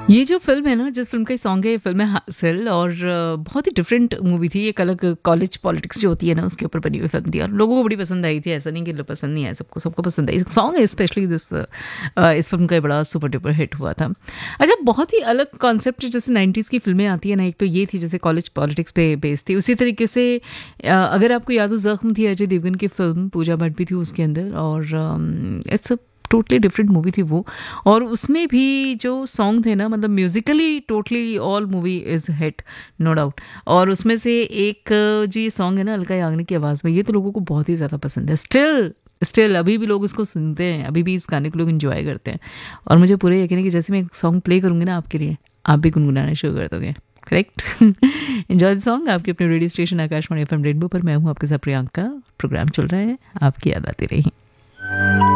ये जो फ़िल्म है ना, जिस फ़िल्म का ये सॉन्ग है, ये फ़िल्म है हासिल और बहुत ही डिफरेंट मूवी थी। एक अलग कॉलेज पॉलिटिक्स जो होती है ना, उसके ऊपर बनी हुई फ़िल्म थी और लोगों को बड़ी पसंद आई थी। ऐसा नहीं कि पसंद नहीं आया, सबको सबको पसंद आई। सॉन्ग है स्पेशली इस फ़िल्म का बड़ा सुपर डुपर हिट हुआ था। अच्छा, बहुत ही अलग कॉन्सेप्ट जैसे 90s की फ़िल्में आती है ना, एक तो ये थी जैसे कॉलेज पॉलिटिक्स पे बेस्ड थी। उसी तरीके से अगर आपको याद हो, ज़ख्म थी अजय देवगन की फ़िल्म, पूजा भट्ट भी थी उसके अंदर और it's a totally different movie थी वो। और उसमें भी जो सॉन्ग थे ना, मतलब Musically totally all movie is hit, no doubt. और उसमें से एक जो ये सॉन्ग है ना, अलका याग्निक की आवाज़ में, ये तो लोगों को बहुत ही ज़्यादा पसंद है। स्टिल अभी भी लोग इसको सुनते हैं, अभी भी इस गाने को लोग इन्जॉय करते हैं। और मुझे पूरा यकीन है कि जैसे मैं एक सॉन्ग प्ले करूँगी ना आपके लिए, आप भी गुनगुनाना शुरू कर दोगे। करेक्ट। एंजॉय द सॉन्ग आपके अपने radio station Akashvani FM rainbow पर। मैं हूँ आपके साथ प्रियंका। प्रोग्राम चल रहा है, आपकी याद आती रही।